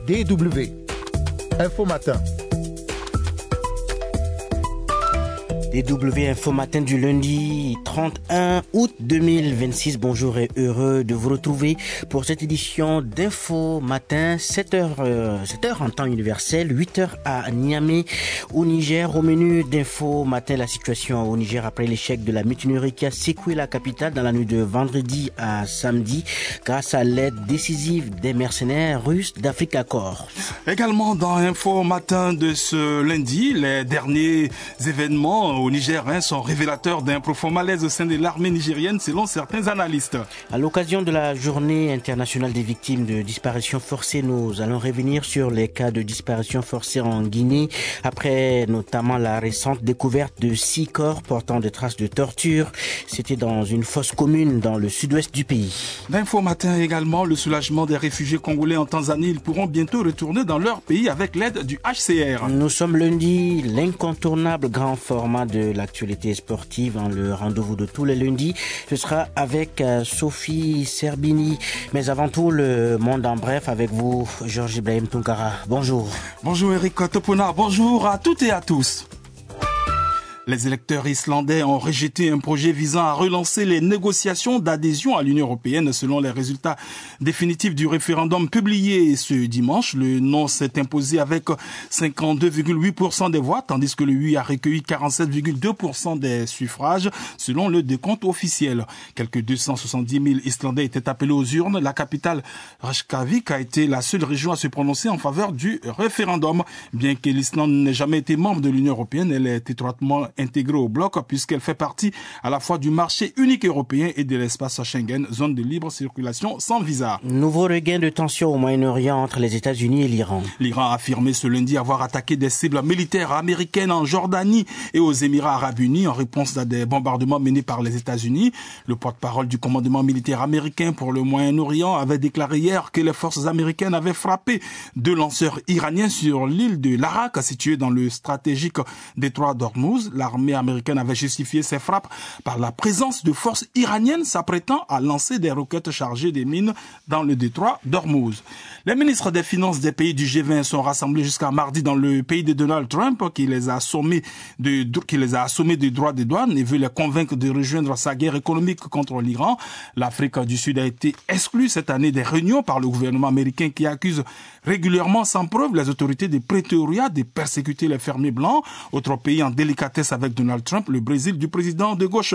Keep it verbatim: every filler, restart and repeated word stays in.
D W. Info Matin. D W Info Matin du lundi trente et un août deux mille vingt-six. Bonjour et heureux de vous retrouver pour cette édition d'Info Matin. sept heures, euh, sept heures en temps universel, huit heures à Niamey au Niger. Au menu d'Info Matin, la situation au Niger après l'échec de la mutinerie qui a secoué la capitale dans la nuit de vendredi à samedi grâce à l'aide décisive des mercenaires russes d'Africa Corps. Également dans Info Matin de ce lundi, les derniers événements au Niger hein, sont révélateurs d'un profond malaise au sein de l'armée nigérienne selon certains analystes. À l'occasion de la journée internationale des victimes de disparition forcée, nous allons revenir sur les cas de disparition forcée en Guinée après notamment la récente découverte de six corps portant des traces de torture. C'était dans une fosse commune dans le sud-ouest du pays. D'info Matin également, le soulagement des réfugiés congolais en Tanzanie. Ils pourront bientôt retourner dans leur pays avec l'aide du H C R. Nous sommes lundi, l'incontournable grand format de l'actualité sportive, hein, le rendez-vous de tous les lundis. Ce sera avec euh, Sophie Serbini. Mais avant tout, le monde en bref avec vous, Georges Ibrahim Tunkara. Bonjour. Bonjour Eric Topona. Bonjour à toutes et à tous. Les électeurs islandais ont rejeté un projet visant à relancer les négociations d'adhésion à l'Union européenne selon les résultats définitifs du référendum publié ce dimanche. Le non s'est imposé avec cinquante-deux virgule huit pour cent des voix, tandis que le oui a recueilli quarante-sept virgule deux pour cent des suffrages selon le décompte officiel. Quelques deux cent soixante-dix mille Islandais étaient appelés aux urnes. La capitale Reykjavik a été la seule région à se prononcer en faveur du référendum. Bien que l'Islande n'ait jamais été membre de l'Union européenne, elle est étroitement intégrée au bloc puisqu'elle fait partie à la fois du marché unique européen et de l'espace Schengen, zone de libre circulation sans visa. Nouveau regain de tension au Moyen-Orient entre les États-Unis et l'Iran. L'Iran a affirmé ce lundi avoir attaqué des cibles militaires américaines en Jordanie et aux Émirats arabes unis en réponse à des bombardements menés par les États-Unis. Le porte-parole du commandement militaire américain pour le Moyen-Orient avait déclaré hier que les forces américaines avaient frappé deux lanceurs iraniens sur l'île de l'Arak, située dans le stratégique détroit d'Ormuz. L'armée américaine avait justifié ces frappes par la présence de forces iraniennes s'apprêtant à lancer des roquettes chargées des mines dans le détroit d'Ormuz. Les ministres des Finances des pays du G vingt sont rassemblés jusqu'à mardi dans le pays de Donald Trump qui les a assommés de, qui les a assommés de droits de douane et veut les convaincre de rejoindre sa guerre économique contre l'Iran. L'Afrique du Sud a été exclue cette année des réunions par le gouvernement américain qui accuse régulièrement sans preuve les autorités de Pretoria de persécuter les fermiers blancs. Autre pays en délicatesse avec Donald Trump, le Brésil du président de gauche